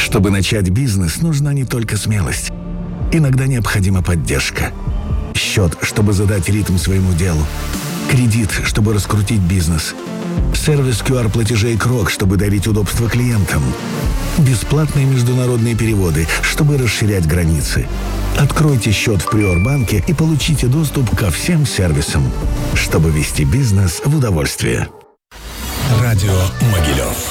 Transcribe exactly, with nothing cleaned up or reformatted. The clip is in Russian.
Чтобы начать бизнес, нужна не только смелость. Иногда необходима поддержка. Счет, чтобы задать ритм своему делу. Кредит, чтобы раскрутить бизнес. Сервис ку ар-платежей Крок, чтобы дарить удобство клиентам. Бесплатные международные переводы, чтобы расширять границы. Откройте счет в Приорбанке и получите доступ ко всем сервисам, чтобы вести бизнес в удовольствие. Радио Могилев.